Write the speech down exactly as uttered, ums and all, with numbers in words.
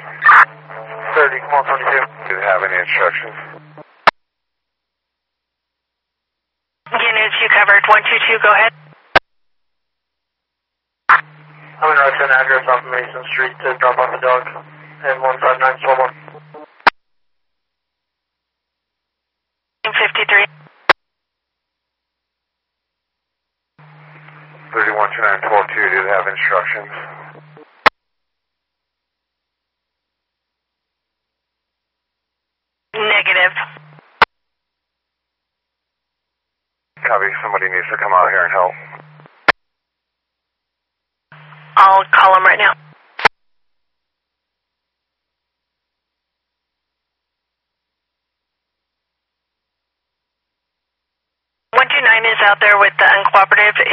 thirty, come on, twenty-two. Do you have any instructions? Units, you covered. one two two, go ahead. I'm in Ruston, address off of Mason Street to drop off a dog. And one five nine twelve one. fifty-three. thirty-one two nine twelve two, do you have instructions? Negative. Copy, somebody needs to come out here and help. I'll call him right now. one two nine is out there with the uncooperative.